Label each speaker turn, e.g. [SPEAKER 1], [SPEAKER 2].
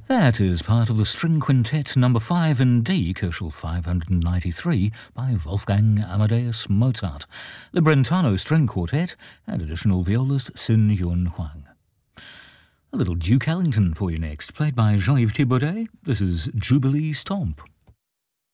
[SPEAKER 1] That is part of the String Quintet No. 5 in D, Koschel 593, by Wolfgang Amadeus Mozart, the Brentano String Quartet, and additional violist Sin Yun Huang. A little Duke Ellington for you next, played by Jean-Yves Thibaudet. This is Jubilee Stomp.